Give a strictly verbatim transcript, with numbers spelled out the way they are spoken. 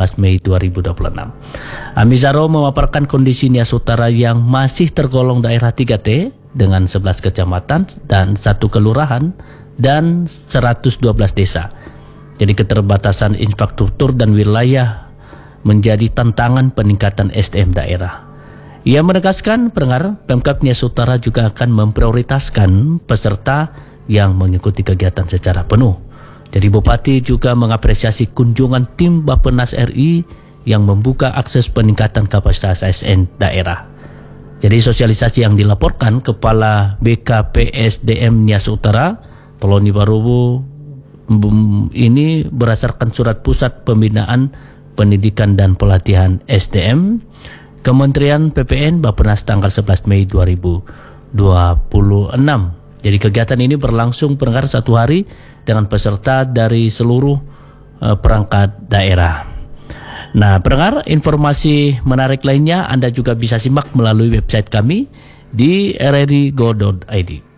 belas Mei dua ribu dua puluh enam. Amizaro memaparkan kondisi Nias Utara yang masih tergolong daerah tiga T dengan sebelas kecamatan dan satu kelurahan dan seratus dua belas desa. Jadi keterbatasan infrastruktur dan wilayah menjadi tantangan peningkatan S D M daerah. Ia menegaskan, pendengar, Pemkab Nias Utara juga akan memprioritaskan peserta yang mengikuti kegiatan secara penuh. Jadi Bupati juga mengapresiasi kunjungan tim Bappenas R I yang membuka akses peningkatan kapasitas A S N daerah. Jadi sosialisasi yang dilaporkan Kepala B K P S D M Nias Utara, Toloni Barubu, ini berdasarkan surat Pusat Pembinaan Pendidikan dan Pelatihan S D M Kementerian P P N Bappenas tanggal sebelas Mei dua ribu dua puluh enam. Jadi kegiatan ini berlangsung pendengar satu hari dengan peserta dari seluruh uh, perangkat daerah. Nah, pendengar, informasi menarik lainnya Anda juga bisa simak melalui website kami di r r i go dot i d.